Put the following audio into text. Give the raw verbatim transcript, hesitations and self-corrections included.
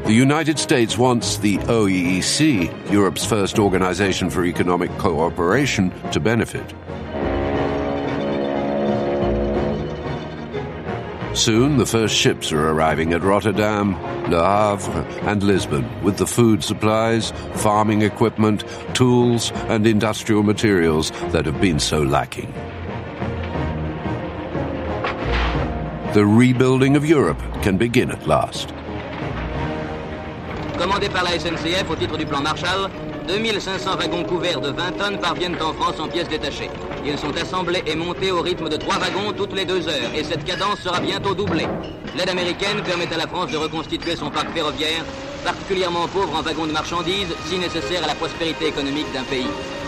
The United States wants the O E E C, Europe's first organization for economic cooperation, to benefit. Soon, the first ships are arriving at Rotterdam, Le Havre, and Lisbon with the food supplies, farming equipment, tools, and industrial materials that have been so lacking. The rebuilding of Europe can begin at last. Commandé par la S N C F au titre du plan Marshall, deux mille cinq cents wagons couverts de vingt tonnes parviennent en France en pièces détachées. Ils sont assemblés et montés au rythme de trois wagons toutes les deux heures, et cette cadence sera bientôt doublée. L'aide américaine permet à la France de reconstituer son parc ferroviaire, particulièrement pauvre en wagons de marchandises, si nécessaire à la prospérité économique d'un pays.